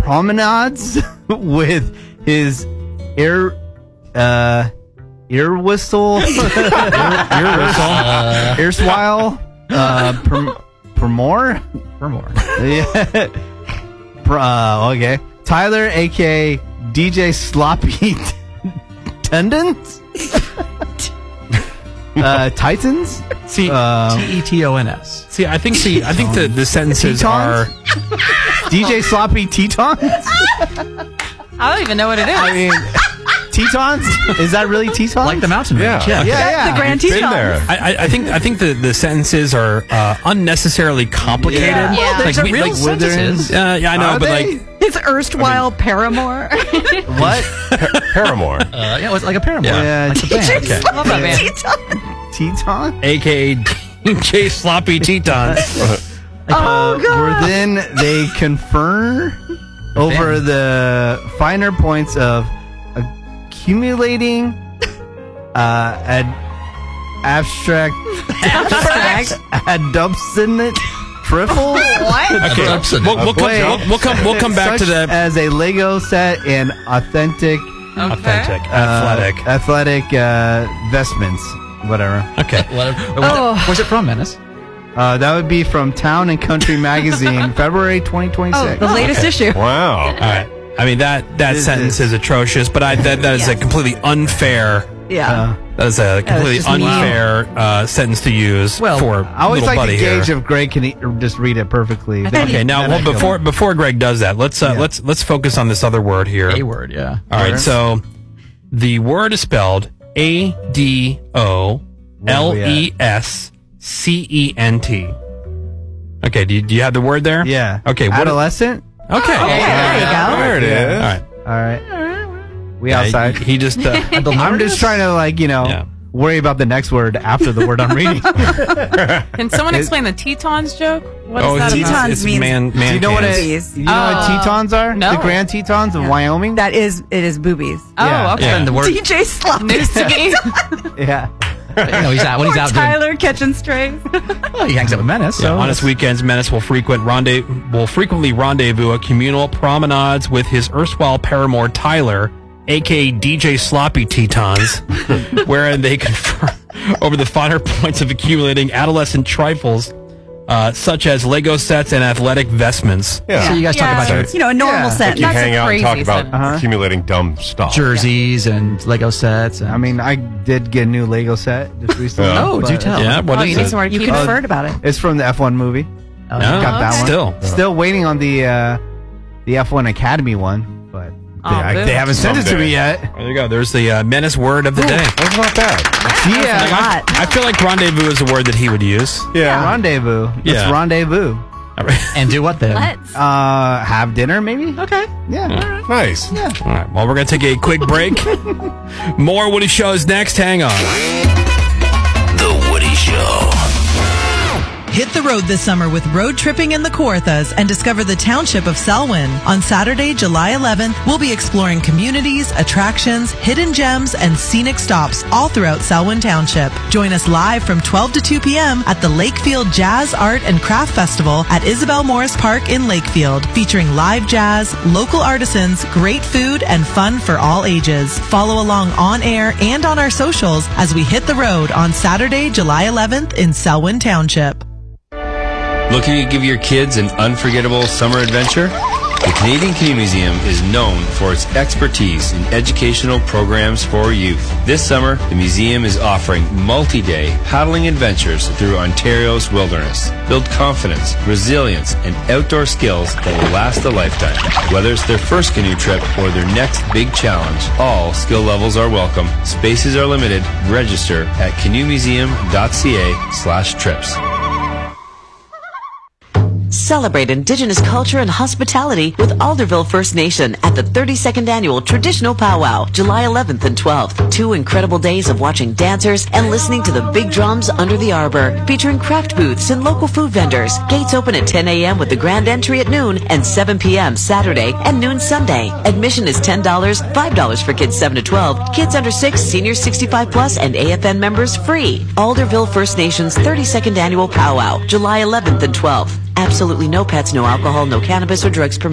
promenades with his ear whistle, erstwhile, Permore? Yeah. Okay. Tyler, a.k.a. DJ Sloppy Tendons? Titans? See, Tetons. See, I think the sentences are DJ Sloppy Tetons? I don't even know what it is. I mean, Tetons? Is that really Tetons? Like the mountain range. Yeah. The Grand Tetons. I think the sentences are unnecessarily complicated. Yeah. Yeah. There's a real sentences. Yeah, I know, Are but they? His erstwhile paramour. What? Paramore. Yeah, it was like a paramore. Yeah. Like the band. Okay. Love that man. Teton? AKA DJ Sloppy Tetons. Where then they confer over the finer points of accumulating abstract adoptionate trifle. What? Okay, we'll come back to that. As a Lego set and authentic athletic vestments, whatever. Okay. Where's it from, Menace? That would be from Town and Country Magazine, February 2026. The latest issue. Wow. All right. I mean that sentence is atrocious, but that is a completely unfair. Yeah. That is a completely just mean. unfair sentence to use for I always little like buddy to gauge here. if Greg can just read it perfectly. Okay, now before Greg does that, let's focus on this other word here. A word, yeah. All right, so the word is spelled ADOLESCENT. Okay, do you have the word there? Yeah. Okay. Adolescent? Okay. there you go. There it is. All right. We outside. He just. I'm just trying to worry about the next word after the word I'm reading. Can someone explain the Tetons joke? What is that Tetons about? it's man Do you know what cans. you know what Tetons are? No. The Grand Tetons of Wyoming? It is boobies. Yeah. Oh, okay. Yeah. And the word. DJ Sloppy. News to me. Yeah. No, he's out. When he's out doing. Tyler catching strays. Well, he hangs out with Menace. Yeah, So on his weekends, Menace will frequently rendezvous at communal promenades with his erstwhile paramour Tyler, aka DJ Sloppy Tetons, wherein they confer over the finer points of accumulating adolescent trifles, such as Lego sets and athletic vestments. Yeah. So you guys talk about your A normal sentence. You That's hang a out and talk crazy about sentence. accumulating dumb stuff. jerseys and Lego sets. And, I mean, I did get a new Lego set just recently. oh, do but tell. Yeah, what Oh, is you need it? somewhere to You keep it. conferred about it. It's from the F1 movie. Oh, No, Got that one. Still. Waiting on the F1 Academy one, but boo. they haven't sent it to Someday. me yet. There you go. There's the Menace word of the day. That's not bad. Yeah. I feel like rendezvous is a word that he would use. Yeah. Rendezvous. Yeah. Let's rendezvous. All right. And do what then? Let's. Have dinner, maybe? Okay. Yeah. Nice. All right. Well, we're going to take a quick break. More Woody Shows next. Hang on. The Woody Show. Hit the road this summer with road tripping in the Kawarthas and discover the township of Selwyn. On Saturday, July 11th, we'll be exploring communities, attractions, hidden gems, and scenic stops all throughout Selwyn Township. Join us live from 12 to 2 p.m. at the Lakefield Jazz, Art, and Craft Festival at Isabel Morris Park in Lakefield, featuring live jazz, local artisans, great food, and fun for all ages. Follow along on air and on our socials as we hit the road on Saturday, July 11th in Selwyn Township. Looking to give your kids an unforgettable summer adventure? The Canadian Canoe Museum is known for its expertise in educational programs for youth. This summer, the museum is offering multi-day paddling adventures through Ontario's wilderness. Build confidence, resilience, and outdoor skills that will last a lifetime. Whether it's their first canoe trip or their next big challenge, all skill levels are welcome. Spaces are limited. Register at canoemuseum.ca/trips. Celebrate Indigenous culture and hospitality with Alderville First Nation at the 32nd Annual Traditional Powwow, July 11th and 12th. 2 incredible days of watching dancers and listening to the big drums under the arbor, featuring craft booths and local food vendors. Gates open at 10 a.m. with the grand entry at noon and 7 p.m. Saturday and noon Sunday. Admission is $10, $5 for kids 7 to 12, kids under 6, seniors 65 plus, and AFN members free. Alderville First Nation's 32nd Annual Powwow, July 11th and 12th. Absolutely no pets, no alcohol, no cannabis or drugs permitted.